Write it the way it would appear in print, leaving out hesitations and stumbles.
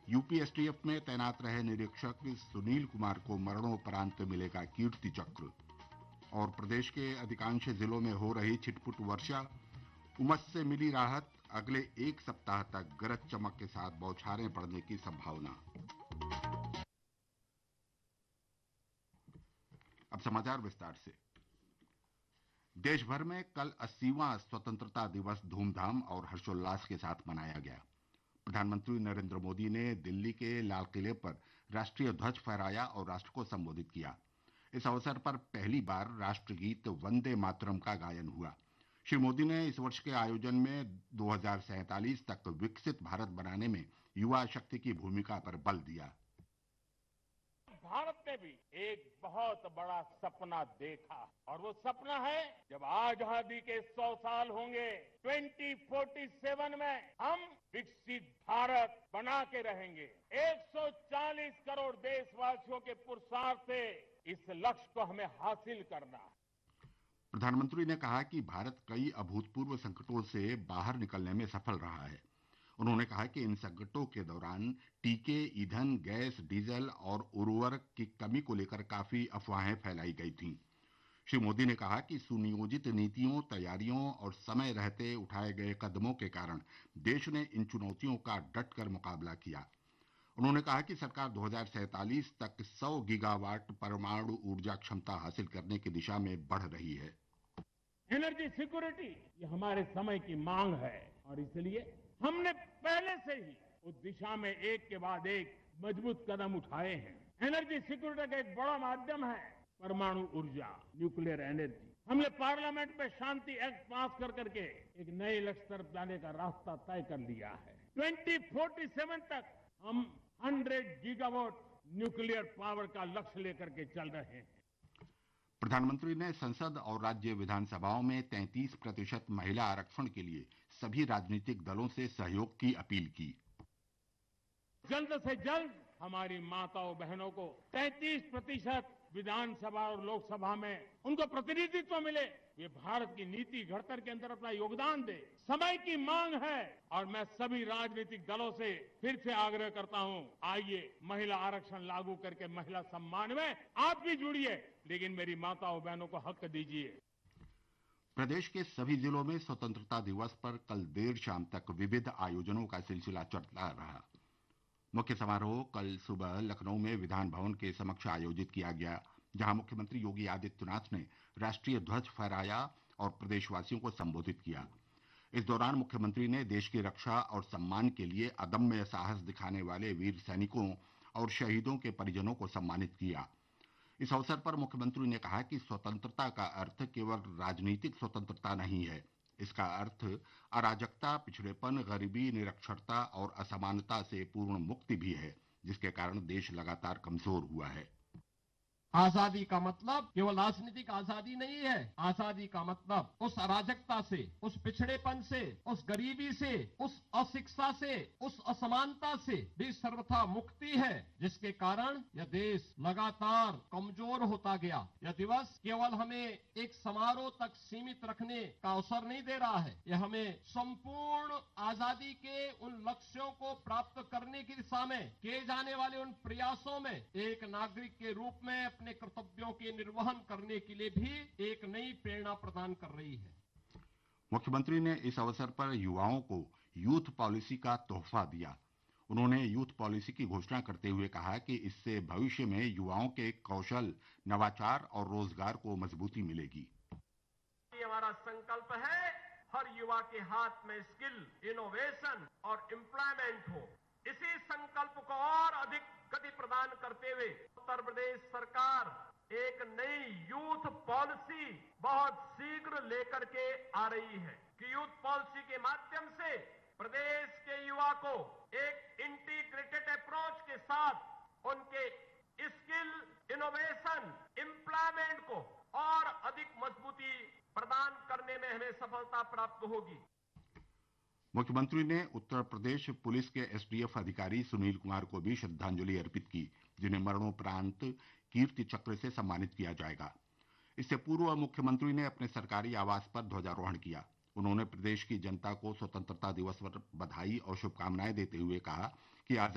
UP STF में तैनात रहे निरीक्षक सुनील कुमार को मरणोपरांत मिलेगा कीर्ति चक्र। और प्रदेश के अधिकांश जिलों में हो रही छिटपुट वर्षा, उमस से मिली राहत। अगले एक सप्ताह तक गरज चमक के साथ बौछारें पड़ने की संभावना। अब समाचार विस्तार से। देश भर में कल 80वां स्वतंत्रता दिवस धूमधाम और हर्षोल्लास के साथ मनाया गया। प्रधानमंत्री नरेंद्र मोदी ने दिल्ली के लाल किले पर राष्ट्रीय ध्वज फहराया और राष्ट्र को संबोधित किया। इस अवसर पर पहली बार राष्ट्रगीत वंदे मातरम का गायन हुआ। श्री मोदी ने इस वर्ष के आयोजन में 2047 तक विकसित भारत बनाने में युवा शक्ति की भूमिका पर बल दिया। भारत ने भी एक बहुत बड़ा सपना देखा और वो सपना है जब आजादी के 100 साल होंगे 2047 में हम विकसित भारत बना के रहेंगे। 140 करोड़ देशवासियों के पुरुषार्थ से इस लक्ष्य को हमें हासिल करना है। प्रधानमंत्री ने कहा कि भारत कई अभूतपूर्व संकटों से बाहर निकलने में सफल रहा है। उन्होंने कहा कि इन संकटों के दौरान टीके, ईंधन, गैस, डीजल और उर्वरक की कमी को लेकर काफी अफवाहें फैलाई गई थीं। श्री मोदी ने कहा कि सुनियोजित नीतियों, तैयारियों और समय रहते उठाए गए कदमों के कारण देश ने इन चुनौतियों का डटकर मुकाबला किया। उन्होंने कहा कि सरकार 2047 तक 100 गीगावाट परमाणु ऊर्जा क्षमता हासिल करने की दिशा में बढ़ रही है। एनर्जी सिक्योरिटी ये हमारे समय की मांग है और इसलिए हमने पहले से ही उस दिशा में एक के बाद एक मजबूत कदम उठाए हैं। एनर्जी सिक्योरिटी का एक बड़ा माध्यम है परमाणु ऊर्जा, न्यूक्लियर एनर्जी। हमने पार्लियामेंट में शांति एक्ट पास कर करके एक नए लक्ष्य तरफ जाने का रास्ता तय कर लिया है। 2047 तक हम 100 गीगावाट न्यूक्लियर पावर का लक्ष्य लेकर के चल रहे हैं। प्रधानमंत्री ने संसद और राज्य विधानसभाओं में 33% महिला आरक्षण के लिए सभी राजनीतिक दलों से सहयोग की अपील की। जल्द से जल्द हमारी माताओं बहनों को 33% विधानसभा और लोकसभा में उनको प्रतिनिधित्व मिले। ये भारत की नीति घड़तर के अंदर अपना योगदान दे। समय की मांग है और मैं सभी राजनीतिक दलों से फिर से आग्रह करता हूं, आइए महिला आरक्षण लागू करके महिला सम्मान में आप भी जुड़िए, लेकिन मेरी माताओं बहनों को हक दीजिए। प्रदेश के सभी जिलों में स्वतंत्रता दिवस पर कल देर शाम तक विविध आयोजनों का सिलसिला चलता रहा। मुख्य समारोह कल सुबह लखनऊ में विधान भवन के समक्ष आयोजित किया गया, जहां मुख्यमंत्री योगी आदित्यनाथ ने राष्ट्रीय ध्वज फहराया और प्रदेशवासियों को संबोधित किया। इस दौरान मुख्यमंत्री ने देश की रक्षा और सम्मान के लिए अदम्य साहस दिखाने वाले वीर सैनिकों और शहीदों के परिजनों को सम्मानित किया। इस अवसर पर मुख्यमंत्री ने कहा कि स्वतंत्रता का अर्थ केवल राजनीतिक स्वतंत्रता नहीं है। इसका अर्थ अराजकता, पिछड़ेपन, गरीबी, निरक्षरता और असमानता से पूर्ण मुक्ति भी है, जिसके कारण देश लगातार कमजोर हुआ है। आजादी का मतलब केवल राजनीतिक आजादी नहीं है। आजादी का मतलब उस अराजकता से, उस पिछड़ेपन से, उस गरीबी से, उस अशिक्षा से, उस असमानता से भी सर्वथा मुक्ति है, जिसके कारण यह देश लगातार कमजोर होता गया। यह दिवस केवल हमें एक समारोह तक सीमित रखने का अवसर नहीं दे रहा है। यह हमें संपूर्ण आजादी के उन लक्ष्यों को प्राप्त करने की दिशा में किए जाने वाले उन प्रयासों में एक नागरिक के रूप में अपने कर्तव्यों के निर्वहन करने के लिए भी एक नई प्रेरणा प्रदान कर रही है। मुख्यमंत्री ने इस अवसर पर युवाओं को यूथ पॉलिसी का तोहफा दिया। उन्होंने यूथ पॉलिसी की घोषणा करते हुए कहा कि इससे भविष्य में युवाओं के कौशल, नवाचार और रोजगार को मजबूती मिलेगी। हमारा संकल्प है हर युवा के हाथ में स्किल, इनोवेशन और एम्प्लॉयमेंट हो। इसी संकल्प को और अधिक गति प्रदान करते हुए उत्तर प्रदेश सरकार एक नई यूथ पॉलिसी बहुत शीघ्र लेकर के आ रही है कि यूथ पॉलिसी के माध्यम से प्रदेश के युवा को एक इंटीग्रेटेड अप्रोच के साथ उनके स्किल, इनोवेशन, एम्प्लॉयमेंट को और अधिक मजबूती प्रदान करने में हमें सफलता प्राप्त होगी। मुख्यमंत्री ने उत्तर प्रदेश पुलिस के एसटीएफ अधिकारी सुनील कुमार को भी श्रद्धांजलि अर्पित की, जिन्हें मरणोपरांत कीर्ति चक्र से सम्मानित किया जाएगा। इससे पूर्व मुख्यमंत्री ने अपने सरकारी आवास पर ध्वजारोहण किया। उन्होंने प्रदेश की जनता को स्वतंत्रता दिवस पर बधाई और शुभकामनाएं देते हुए कहा कि